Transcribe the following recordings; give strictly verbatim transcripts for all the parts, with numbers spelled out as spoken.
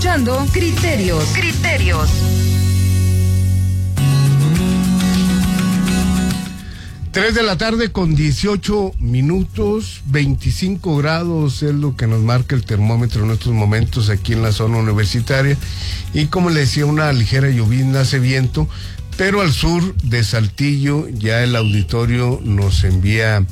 escuchando Criterios. Criterios. Tres de la tarde con dieciocho minutos, veinticinco grados es lo que nos marca el termómetro en estos momentos aquí en la zona universitaria. Y como le decía, una ligera llovizna, hace viento, pero al sur de Saltillo ya el auditorio nos envía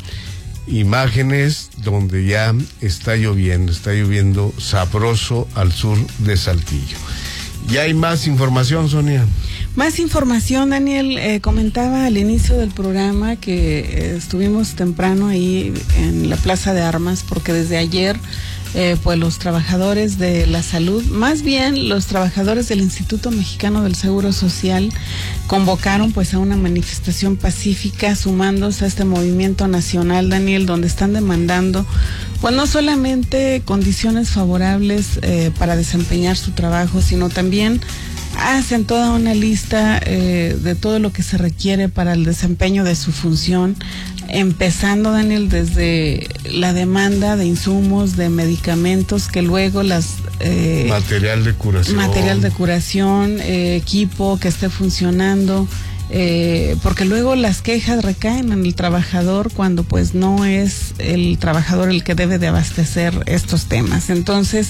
imágenes donde ya está lloviendo, está lloviendo sabroso al sur de Saltillo. Ya hay más información, Sonia. Más información, Daniel. Eh, comentaba al inicio del programa que eh, estuvimos temprano ahí en la Plaza de Armas, porque desde ayer eh, pues los trabajadores de la salud, más bien los trabajadores del Instituto Mexicano del Seguro Social, convocaron pues a una manifestación pacífica, sumándose a este movimiento nacional, Daniel, donde están demandando pues no solamente condiciones favorables eh, para desempeñar su trabajo, sino también hacen toda una lista eh, de todo lo que se requiere para el desempeño de su función, empezando, Daniel, desde la demanda de insumos, de medicamentos, que luego las... Eh, material de curación. Material de curación, eh, equipo que esté funcionando, eh, porque luego las quejas recaen en el trabajador cuando pues no es el trabajador el que debe de abastecer estos temas. Entonces,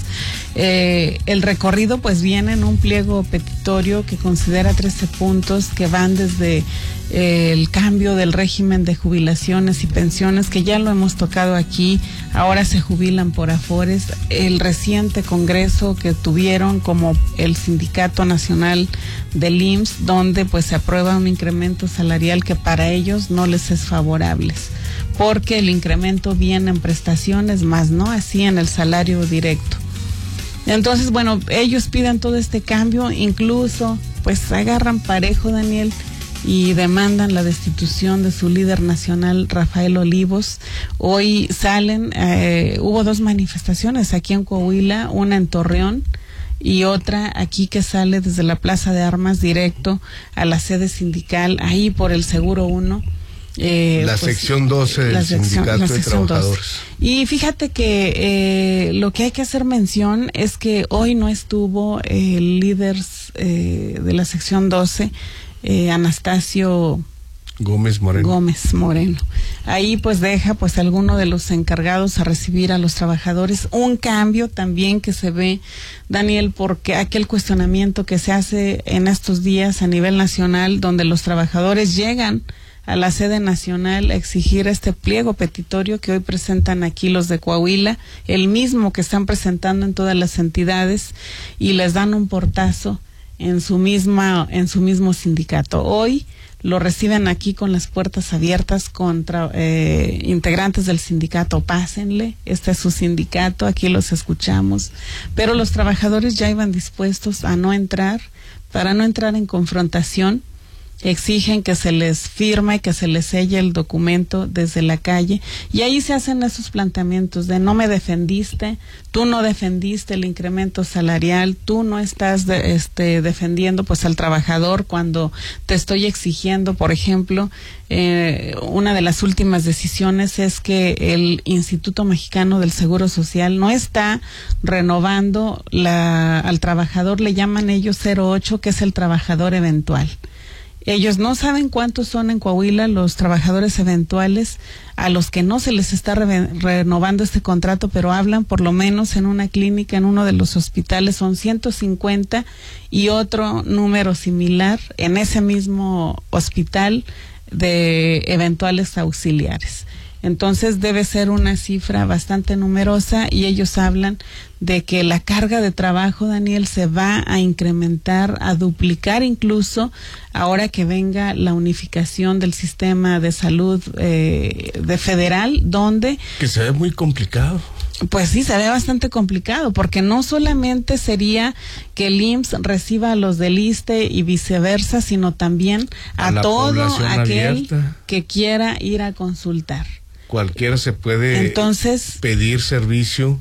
eh, el recorrido pues viene en un pliego petitorio que considera trece puntos que van desde eh, el cambio del régimen de jubilaciones y pensiones, que ya lo hemos tocado aquí, ahora se jubilan por afores, el reciente congreso que tuvieron como el Sindicato Nacional del I M S S, donde pues se aprueba un incremento salarial que para ellos no les es favorable, porque el incremento viene en prestaciones, más no así en el salario directo. Entonces, bueno, ellos piden todo este cambio, incluso pues agarran parejo, Daniel, y demandan la destitución de su líder nacional, Rafael Olivos. Hoy salen, eh, hubo dos manifestaciones aquí en Coahuila, una en Torreón y otra aquí que sale desde la Plaza de Armas directo a la sede sindical, ahí por el Seguro uno. Eh, la pues, sección doce del la sección, Sindicato la de sección Trabajadores. doce. Y fíjate que eh, lo que hay que hacer mención es que hoy no estuvo el líder eh, de la sección doce, eh, Anastasio Gómez Moreno. Gómez Moreno. Ahí pues deja pues alguno de los encargados a recibir a los trabajadores. Un cambio también que se ve, Daniel, porque aquel cuestionamiento que se hace en estos días a nivel nacional, donde los trabajadores llegan a la sede nacional a exigir este pliego petitorio que hoy presentan aquí los de Coahuila, el mismo que están presentando en todas las entidades, y les dan un portazo en su misma, en su mismo sindicato. Hoy lo reciben aquí con las puertas abiertas contra eh, integrantes del sindicato. Pásenle, este es su sindicato, aquí los escuchamos, pero los trabajadores ya iban dispuestos a no entrar, para no entrar en confrontación. Exigen que se les firme, que se les selle el documento desde la calle, y ahí se hacen esos planteamientos de no me defendiste, tú no defendiste el incremento salarial, tú no estás de, este, defendiendo pues al trabajador cuando te estoy exigiendo. Por ejemplo, eh, una de las últimas decisiones es que el Instituto Mexicano del Seguro Social no está renovando la, al trabajador, le llaman ellos cero ocho, que es el trabajador eventual. Ellos no saben cuántos son en Coahuila los trabajadores eventuales a los que no se les está re renovando este contrato, pero hablan por lo menos en una clínica, en uno de los hospitales, son ciento cincuenta, y otro número similar en ese mismo hospital de eventuales auxiliares. Entonces debe ser una cifra bastante numerosa, y ellos hablan de que la carga de trabajo, Daniel, se va a incrementar, a duplicar incluso ahora que venga la unificación del sistema de salud eh, de federal, donde... Que se ve muy complicado. Pues sí, se ve bastante complicado, porque no solamente sería que el I M S S reciba a los del ISSSTE y viceversa, sino también a, a todo aquel abierta. que quiera ir a consultar. Cualquiera se puede Entonces, pedir servicio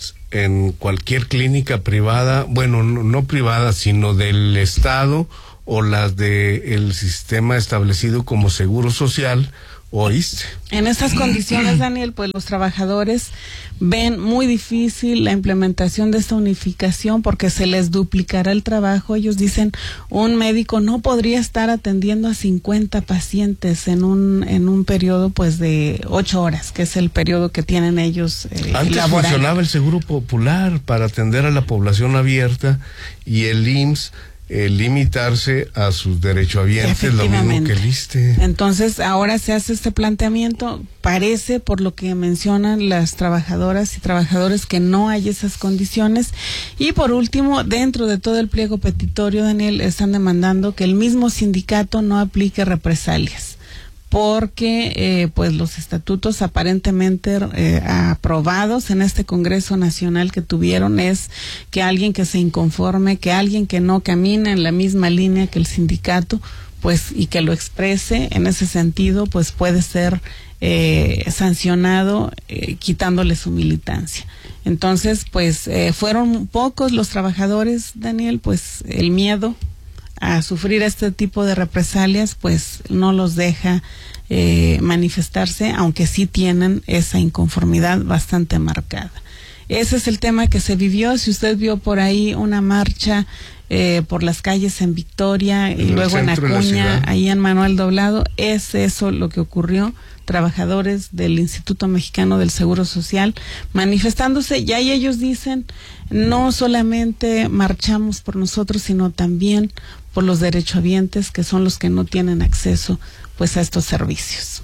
en cualquier clínica privada, bueno, no, no privada, sino del Estado o las de el sistema establecido como Seguro Social, ¿Oíste? En estas condiciones, Daniel, pues los trabajadores ven muy difícil la implementación de esta unificación porque se les duplicará el trabajo. Ellos dicen, un médico no podría estar atendiendo a cincuenta pacientes en un en un periodo pues de ocho horas, que es el periodo que tienen ellos eh, Antes laboral. funcionaba el Seguro Popular para atender a la población abierta y el I M S S Eh, limitarse a sus derechohabientes, lo mismo que el ISSSTE. Entonces, ahora se hace este planteamiento, parece, por lo que mencionan las trabajadoras y trabajadores, que no hay esas condiciones. Y por último, dentro de todo el pliego petitorio, Daniel, están demandando que el mismo sindicato no aplique represalias, porque eh, pues los estatutos aparentemente eh, aprobados en este Congreso Nacional que tuvieron es que alguien que se inconforme, que alguien que no camina en la misma línea que el sindicato, pues y que lo exprese en ese sentido, pues puede ser eh, sancionado eh, quitándole su militancia. Entonces, pues eh, fueron pocos los trabajadores, Daniel, pues el miedo a sufrir este tipo de represalias, pues no los deja eh, manifestarse, aunque sí tienen esa inconformidad bastante marcada. Ese es el tema que se vivió. Si usted vio por ahí una marcha eh, por las calles en Victoria y luego en Acuña, ahí en Manuel Doblado, es eso lo que ocurrió. Trabajadores del Instituto Mexicano del Seguro Social manifestándose, y ahí ellos dicen, no solamente marchamos por nosotros, sino también por los derechohabientes, que son los que no tienen acceso pues a estos servicios.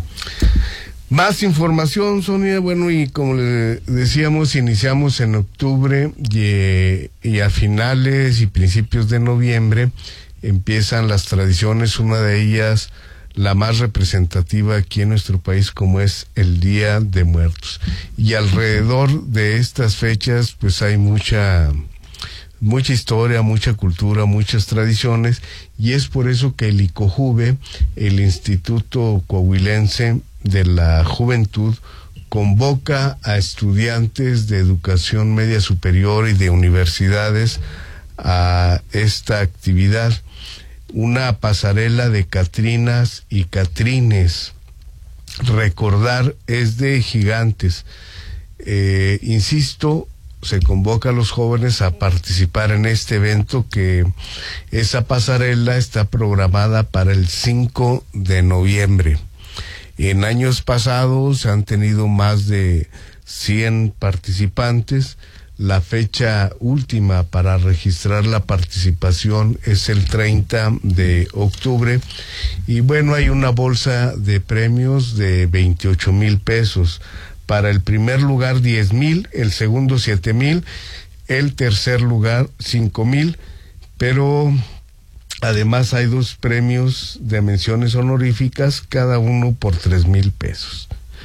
Más información, Sonia. Bueno, y como le decíamos, iniciamos en octubre y, y a finales y principios de noviembre empiezan las tradiciones, una de ellas la más representativa aquí en nuestro país, como es el Día de Muertos. Y alrededor de estas fechas pues hay mucha mucha historia, mucha cultura, muchas tradiciones, y es por eso que el ICOJUVE, el Instituto Coahuilense de la Juventud, convoca a estudiantes de educación media superior y de universidades a esta actividad, una pasarela de Catrinas y Catrines. Recordar es de gigantes. Eh, insisto, se convoca a los jóvenes a participar en este evento, que esa pasarela está programada para el cinco de noviembre. En años pasados han tenido más de cien participantes. La fecha última para registrar la participación es el treinta de octubre. Y bueno, hay una bolsa de premios de veintiocho mil pesos. Para el primer lugar diez mil, el segundo siete mil, el tercer lugar cinco mil, pero además hay dos premios de menciones honoríficas, cada uno por tres mil pesos.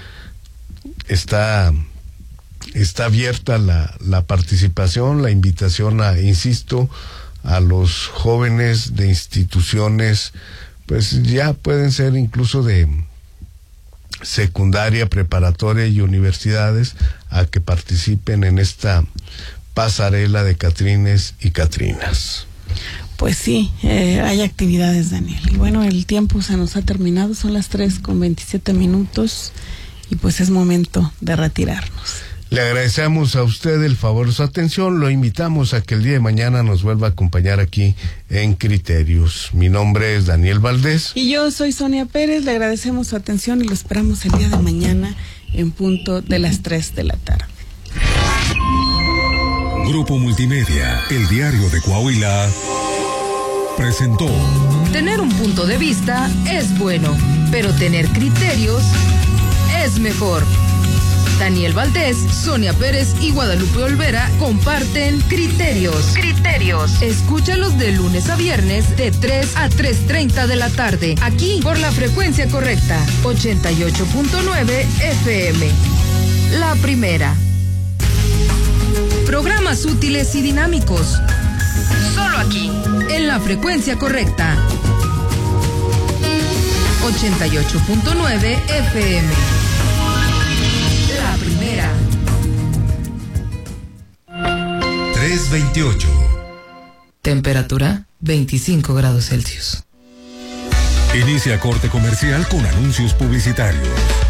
Está, está abierta la, la participación, la invitación a, insisto, a los jóvenes de instituciones, pues ya pueden ser incluso de secundaria, preparatoria y universidades, a que participen en esta pasarela de Catrines y Catrinas. Pues sí, eh, hay actividades, Daniel. Y bueno, el tiempo se nos ha terminado, son las tres con veintisiete minutos y pues es momento de retirarnos. Le agradecemos a usted el favor de su atención, lo invitamos a que el día de mañana nos vuelva a acompañar aquí en Criterios. Mi nombre es Daniel Valdés. Y yo soy Sonia Pérez, le agradecemos su atención y lo esperamos el día de mañana en punto de las tres de la tarde. Grupo Multimedia, el diario de Coahuila, presentó. Tener un punto de vista es bueno, pero tener criterios es mejor. Daniel Valdés, Sonia Pérez y Guadalupe Olvera comparten Criterios. Criterios. Escúchalos de lunes a viernes de tres a tres treinta de la tarde, aquí por la frecuencia correcta, ochenta y ocho punto nueve F M. La primera. Programas útiles y dinámicos. Solo aquí, en la frecuencia correcta, ochenta y ocho punto nueve F M. La primera. tres veintiocho. Temperatura veinticinco grados Celsius. Inicia corte comercial con anuncios publicitarios.